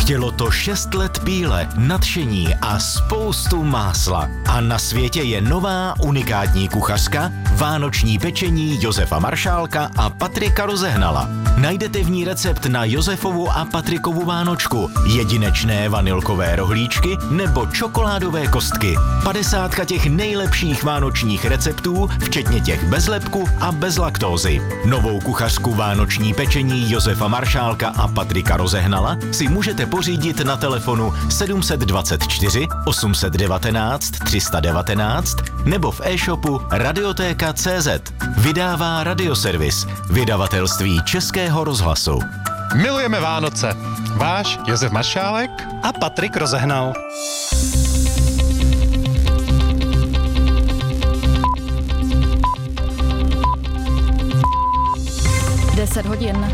Chtělo to 6 let píle, nadšení a spoustu másla. A na světě je nová unikátní kuchařka, vánoční pečení Josefa Maršálka a Patrika Rozehnala. Najdete v ní recept na Josefovu a Patrikovu vánočku, jedinečné vanilkové rohlíčky nebo čokoládové kostky. 50 těch nejlepších vánočních receptů, včetně těch bez lepku a bez laktózy. Novou kuchařku vánoční pečení Josefa Maršálka a Patrika Rozehnala si můžete pořídit na telefonu 724 819 319 nebo v e-shopu radiotéka.cz. Vydává Radioservis, vydavatelství Českého rozhlasu. Milujeme Vánoce. Váš Josef Maršálek a Patrik Rozehnal. hodin.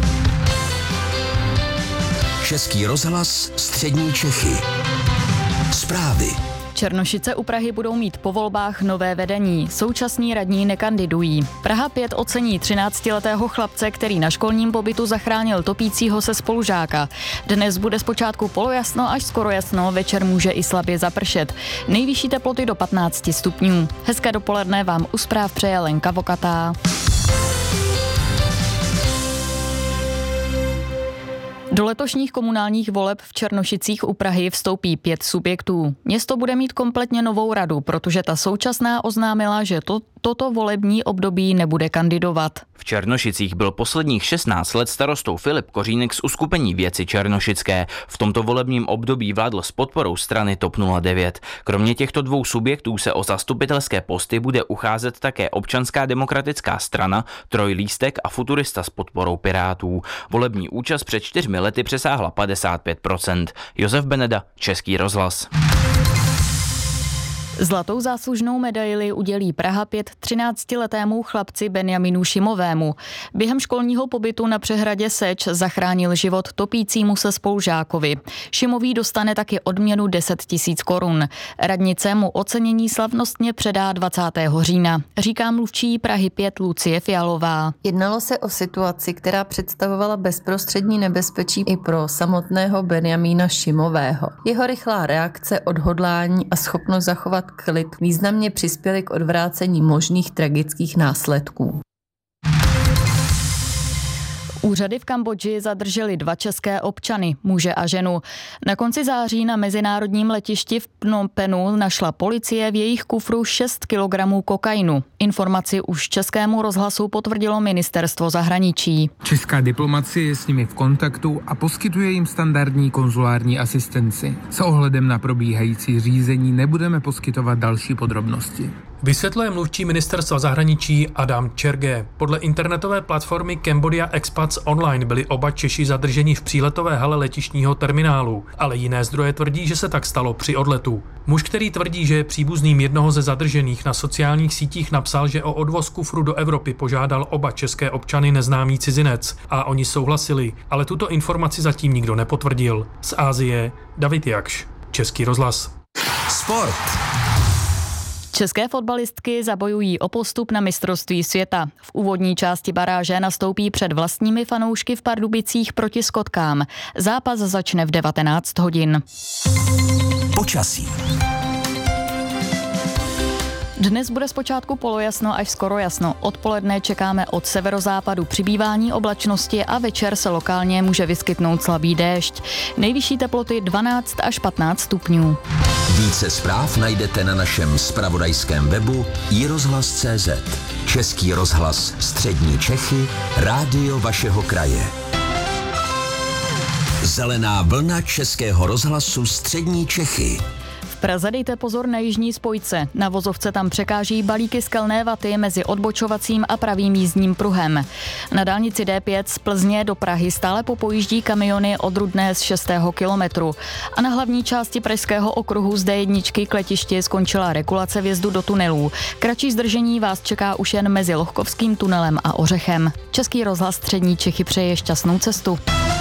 Český rozhlas, střední Čechy. Zprávy. Černošice u Prahy budou mít po volbách nové vedení. Současní radní nekandidují. Praha 5 ocení 13letého chlapce, který na školním pobytu zachránil topícího se spolužáka. Dnes bude zpočátku polojasno až skoro jasno, večer může i slabě zapršet. Nejvyšší teploty do 15 stupňů. Hezké dopoledne vám u zpráv přeje Lenka Vokatá. Do letošních komunálních voleb v Černošicích u Prahy vstoupí 5 subjektů. Město bude mít kompletně novou radu, protože ta současná oznámila, že toto volební období nebude kandidovat. V Černošicích byl posledních 16 let starostou Filip Kořínek z uskupení Věci černošické. V tomto volebním období vládl s podporou strany TOP 09. Kromě těchto dvou subjektů se o zastupitelské posty bude ucházet také Občanská demokratická strana, Trojlístek a Futurista s podporou Pirátů. Volební účast před 4 lety přesáhla 55%. Josef Beneda, Český rozhlas. Zlatou záslužnou medaili udělí Praha 5 13letému chlapci Benjaminu Šimovému. Během školního pobytu na přehradě Seč zachránil život topícímu se spolužákovi. Šimový dostane taky odměnu 10 000 korun. Radnice mu ocenění slavnostně předá 20. října, říká mluvčí Prahy 5 Lucie Fialová. Jednalo se o situaci, která představovala bezprostřední nebezpečí i pro samotného Benjamína Šimového. Jeho rychlá reakce, odhodlání a schopnost zachovat klid významně přispěly k odvrácení možných tragických následků. Úřady v Kambodži zadržely 2 české občany, muže a ženu. Na konci září na mezinárodním letišti v Phnom Penhu našla policie v jejich kufru 6 kilogramů kokainu. Informaci už Českému rozhlasu potvrdilo ministerstvo zahraničí. Česká diplomacie je s nimi v kontaktu a poskytuje jim standardní konzulární asistenci. S ohledem na probíhající řízení nebudeme poskytovat další podrobnosti. Vysvětluje mluvčí ministerstva zahraničí Adam Čerge. Podle internetové platformy Cambodia Expats Online byli oba Češi zadrženi v příletové hale letištního terminálu, ale jiné zdroje tvrdí, že se tak stalo při odletu. Muž, který tvrdí, že je příbuzným jednoho ze zadržených, na sociálních sítích napsal, že o odvoz kufru do Evropy požádal oba české občany neznámý cizinec a oni souhlasili, ale tuto informaci zatím nikdo nepotvrdil. Z Asie David Jakš, Český rozhlas. Sport. České fotbalistky zabojují o postup na mistrovství světa. V úvodní části baráže nastoupí před vlastními fanoušky v Pardubicích proti Skotkám. Zápas začne v 19 hodin. Počasí. Dnes bude zpočátku polojasno až skoro jasno. Odpoledne čekáme od severozápadu přibývání oblačnosti a večer se lokálně může vyskytnout slabý déšť. Nejvyšší teploty 12 až 15 stupňů. Více zpráv najdete na našem zpravodajském webu iRozhlas.cz. Český rozhlas, střední Čechy, rádio vašeho kraje. Zelená vlna Českého rozhlasu, střední Čechy. V Praze dejte pozor na jižní spojce. Na vozovce tam překáží balíky skelné vaty mezi odbočovacím a pravým jízdním pruhem. Na dálnici D5 z Plzně do Prahy stále popojíždí kamiony od Rudné z 6. kilometru. A na hlavní části pražského okruhu z D1 k letišti skončila regulace vjezdu do tunelů. Kratší zdržení vás čeká už jen mezi Lohkovským tunelem a Ořechem. Český rozhlas střední Čechy přeje šťastnou cestu.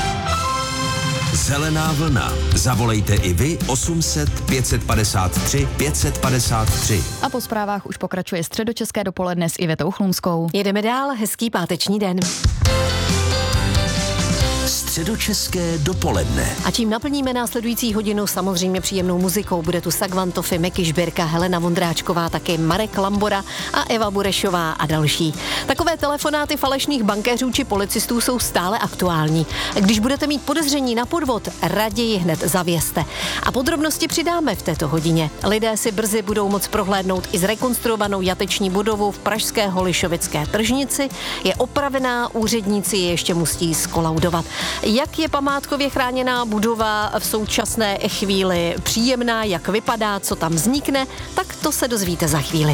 Zelená vlna. Zavolejte i vy 800 553 553. A po zprávách už pokračuje středočeské dopoledne s Ivetou Chlumskou. Jedeme dál, hezký páteční den. Středočeské dopoledne. A čím naplníme následující hodinu samozřejmě příjemnou muzikou. Bude tu Sagvantofy, Meky Žbirka, Helena Vondráčková, taky Marek Lambora a Eva Burešová a další. Takové telefonáty falešných bankéřů či policistů jsou stále aktuální. Když budete mít podezření na podvod, raději hned zavězte. A podrobnosti přidáme v této hodině. Lidé si brzy budou moct prohlédnout i zrekonstruovanou jateční budovu v pražské Holišovické tržnici. Je opravená, úředníci je ještě musí skolaudovat. Jak je památkově chráněná budova v současné chvíli příjemná, jak vypadá, co tam vznikne, tak to se dozvíte za chvíli.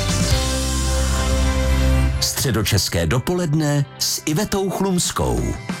Středočeské dopoledne s Ivetou Chlumskou.